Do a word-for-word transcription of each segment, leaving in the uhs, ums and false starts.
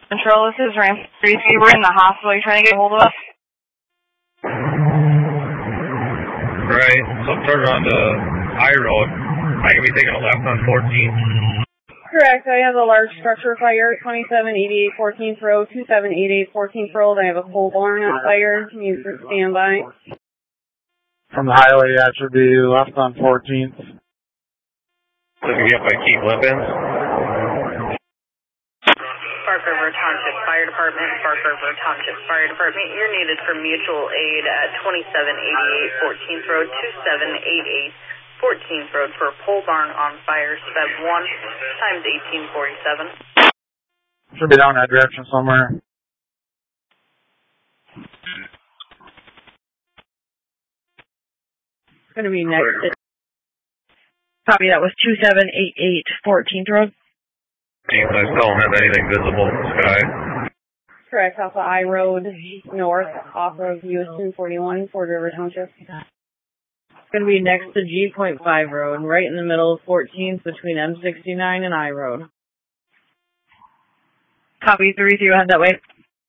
Central, this is Ramp three three. We're in the hospital. Are you trying to get a hold of us? Right. So turn around to High Road. I can be taking a left on fourteenth. Correct. I have a large structure fire at twenty-seven eighty-eight fourteenth Road, twenty-seven eighty-eight fourteenth Road. I have a pole barn on fire. Can you stand by? From the highway, that should be left on fourteenth. Looking up by Keith Lippins. Park River Township Fire Department, Park River Township Fire Department. You're needed for mutual aid at twenty-seven eighty-eight fourteenth Road, twenty-seven eighty-eight fourteenth Road for a pole barn on fire, Sped one, times eighteen forty-seven. Should be down that direction somewhere. It's going to be next to... Copy, that was twenty-seven eighty-eight fourteenth Road. I still don't have anything visible in the sky. Correct, off of I Road North, off of U S two forty-one, Ford River Township. It's going to be next to G point five Road, right in the middle of fourteenth between M sixty-nine and I Road. Copy, three three, head that way.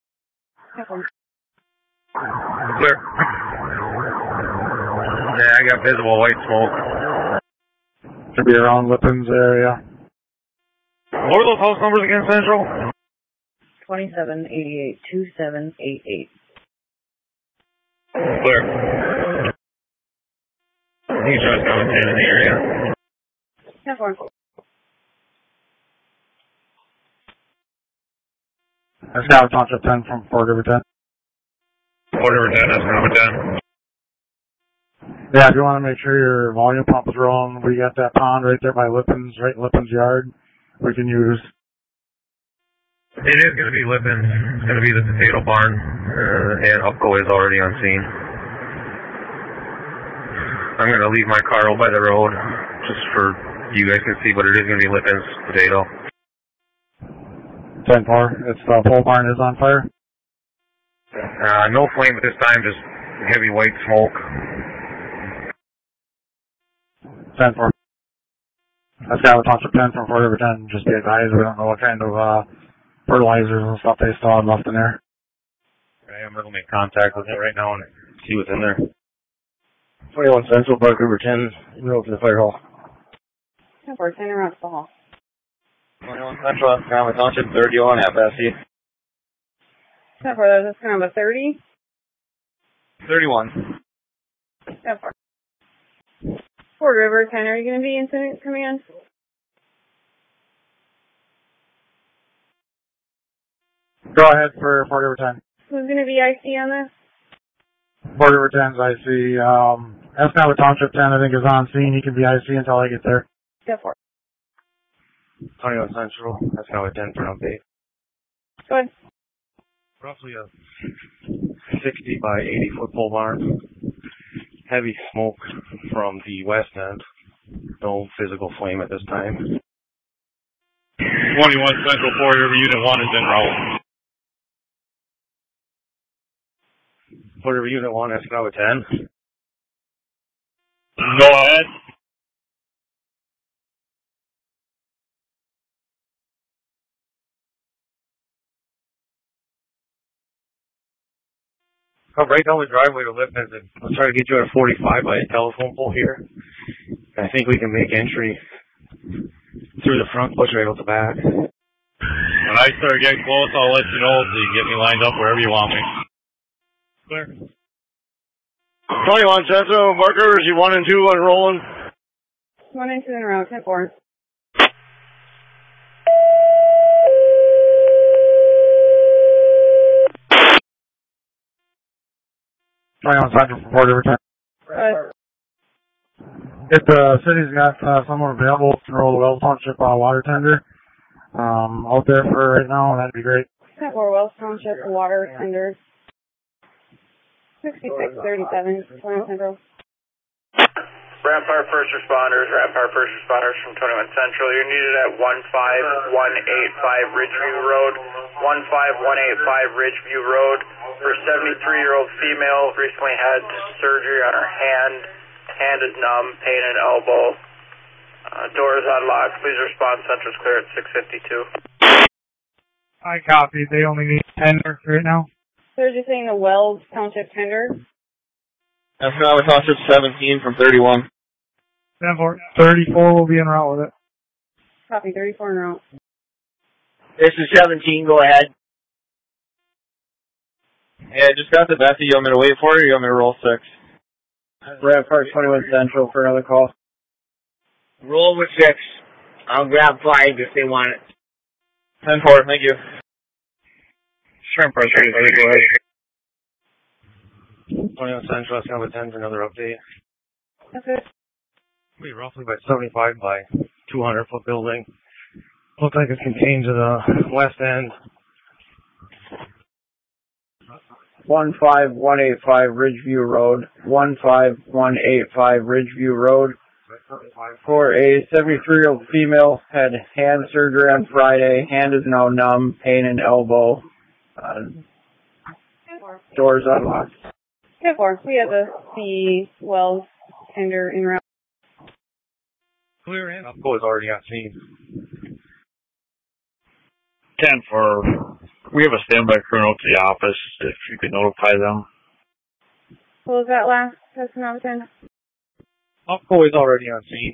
Clear. Yeah, I got visible white smoke. Should be around Lippins area. What are those house numbers again, Central? twenty-seven eighty-eight, twenty-seven eighty-eight. Clear. You try to come in the area. ten four. That's got a Township ten from Ford River ten. Ford River ten, that's number ten. Yeah, if you want to make sure your volume pump is rolling, we got that pond right there by Lippins, right in Lippins' yard. We can use. It is going to be Lippins. It's going to be the potato barn, uh, and Upco is already on scene. I'm going to leave my car out by the road, just for you guys can see, but it is going to be Lippins potato. ten four, it's the pole barn is on fire? Uh, no flame at this time, just heavy white smoke. ten four. That's got a Township ten from Ford River ten. Just be advised, we don't know what kind of uh, fertilizers and stuff they still have left in there. Okay, I'm going to make contact with it right now and see what's in there. twenty-one Central, Park River ten, road to the fire hall. ten four, ten around to the hall. twenty-one Central, Conway Township, thirty-one, F S C. ten four, that's kind of a thirty. thirty-one. ten four. Ford River ten, are you going to be incident command? Go ahead for Ford River ten. Who's going to be I C on this? Ford River ten's I C. Um, Escanaba Township ten, I think, is on scene. He can be I C until I get there. ten four. twenty-one Central, Escanaba ten for an update. Go ahead. Roughly a sixty by eighty foot pole barn. Heavy smoke from the west end. No physical flame at this time. twenty-one Central, Ford River Unit one is en route. Ford River Unit one, Escanaba ten. Go ahead. Come right down the driveway to Lippins and I'll try to get you at a forty-five by a telephone pole here. And I think we can make entry through the front, push right out the back. When I start getting close, I'll let you know so you can get me lined up wherever you want me. Clear. twenty-one Central, markers, you one and two unrolling. one and two in a row, ten four. twenty-one Central from Ford River ten. Right. If the city's got uh, someone available to roll the Wells Township uh, water tender um, out there for right now, that'd be great. ten four, Wells Township water tender. sixty-six thirty-seven, twenty-one Central. Rampart First Responders, Rampart First Responders from twenty-one Central. You're needed at one five one eight five Ridgeview Road, one five one eight five Ridgeview Road, for a seventy-three-year-old female, recently had surgery on her hand, hand is numb, pain at elbow. Uh, door is unlocked. Please respond. Central's clear at six fifty-two. I copied. They only need tender right now. They're just saying the Wells Township tender. Escanaba Township seventeen from thirty-one. ten four. thirty-four will be en route with it. Copy, thirty-four en route. This is seventeen, go ahead. Yeah, just got the Bessie. You want me to wait for it or you want me to roll six? Rampart twenty-one Central for another call. Roll with six. I'll grab five if they want it. ten four, thank you. Rampart thirty-three, go ahead. twenty-one Central, Escanaba ten for another update. Okay. We roughly by seventy-five by two hundred foot building. Looks like it's contained to the west end. one five one eight five Ridgeview Road. one five one eight five Ridgeview Road. For a seventy-three-year-old female, had hand surgery on Friday. Hand is now numb, pain in elbow. Uh, doors unlocked. ten four. We have the, the Wells tender en route. Clear in. Upco is already on scene. ten four. We have a standby crew out to the office if you could notify them. What was that last? That's another ten. Upco is already on scene.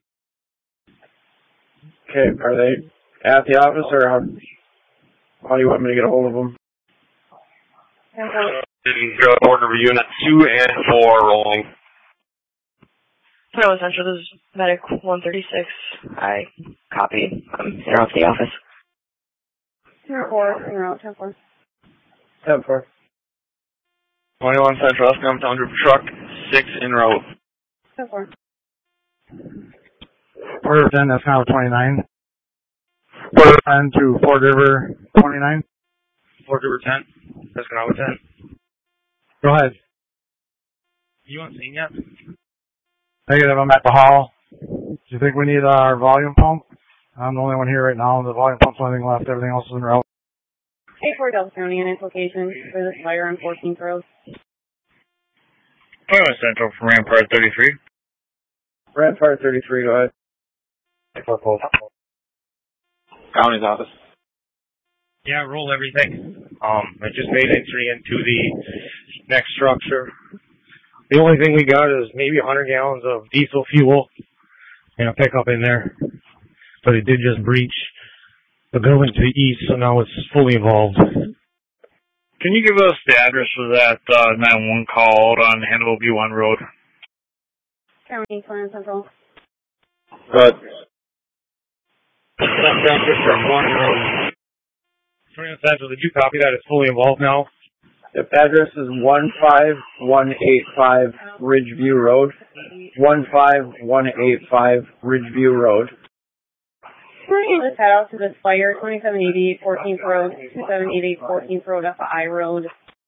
Okay, are they at the office or how, how do you want me to get a hold of them? ten four. Order of unit two and four rolling. twenty-one Central, this is Medic one thirty-six. I copy. I'm here off the office. ten four en route, ten four. ten four. twenty-one Central, Escanaba Township truck, six en route. ten four. Port River ten, Escanaba twenty-nine. Port River ten to Fort River twenty-nine. Fort River ten, Escanaba ten. Go ahead. You on scene yet? Negative, I'm at the hall. Do you think we need our volume pump? I'm the only one here right now. The volume pump's the only thing left. Everything else is en route. eight four Delta County and its location for this fire on fourteenth Road. twenty-one Central from Rampart thirty-three. Rampart thirty-three, go ahead. County's office. Yeah, roll everything. Um, I just made entry into the next structure. The only thing we got is maybe one hundred gallons of diesel fuel and a pickup in there. But it did just breach the building to the east, so now it's fully involved. Can you give us the address for that uh, nine one one call out on Hannibal B one Road? County, twenty-one Central. Good. twenty-one Central, did you copy that? It's fully involved now. The address is one five one eight five Ridgeview Road. one five one eight five Ridgeview Road. Let's head out to this fire, twenty-seven eighty-eight fourteenth Road, twenty-seven eighty-eight fourteenth Road, F I Road.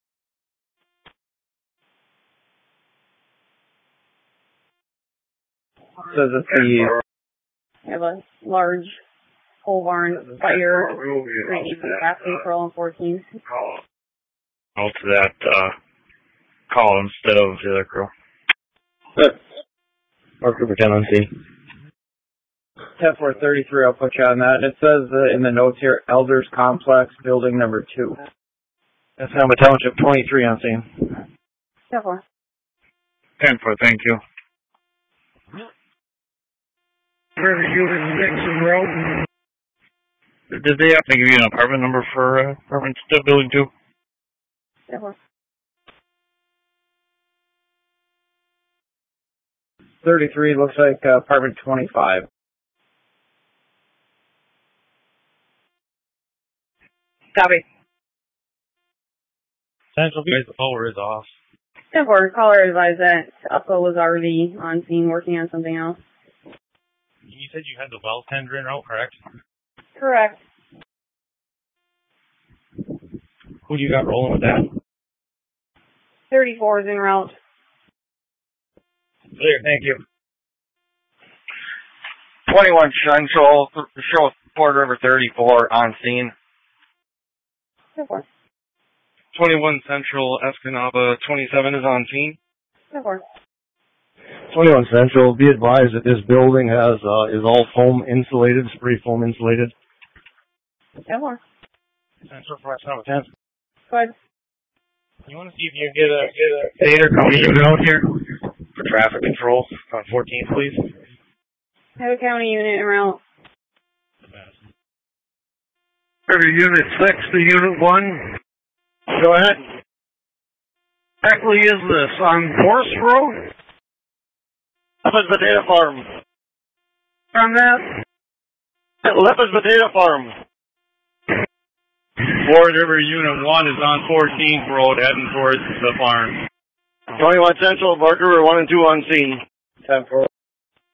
Says it's the... We have a large pole barn fire, right last April on fourteenth. Out to that uh, call instead of the other crew. Good. Mark River ten on scene. ten four thirty-three, I'll put you on that. It says uh, in the notes here, Elders Complex, building number two. That's Escanaba Township twenty-three on scene. ten four. ten four, thank you. Did they have to give you an apartment number for uh, apartment uh, building two? ten four. thirty-three looks like uh, apartment twenty-five. Copy. Central, because the power is off. ten four, caller advised that Upco was already on scene working on something else. You said you had the well tender in route, correct? Correct. Who you got rolling with that? thirty-four is en route. Clear, thank you. twenty-one Central, show Fort River thirty-four on scene. ten four. twenty-one Central, Escanaba twenty-seven is on scene. ten four. twenty-one Central, be advised that this building has uh, is all foam insulated, spray foam insulated. ten four. Central for seven ten. Go ahead. You want to see if you can get a get a Vader coming unit out here for traffic control on fourteenth, please? Have a county unit en route. River Unit six to Unit one. Go ahead. Exactly is this? On Forest Road? Leppa's Potato Farm. On that? Leppa's Potato Farm. Ford River Unit one is on fourteenth Road heading towards the farm. twenty-one Central, Barker River one and two on scene. ten four.